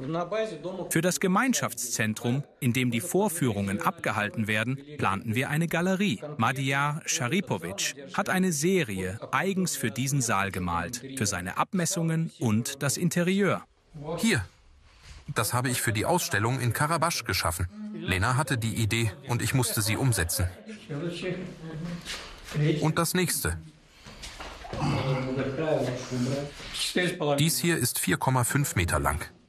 Für das Gemeinschaftszentrum, in dem die Vorführungen abgehalten werden, planten wir eine Galerie. Madiyar Sharipovic hat eine Serie eigens für diesen Saal gemalt, für seine Abmessungen und das Interieur. Hier. Das habe ich für die Ausstellung in Karabach geschaffen. Lena hatte die Idee und ich musste sie umsetzen. Und das nächste. Dies hier ist 4,5 Meter lang.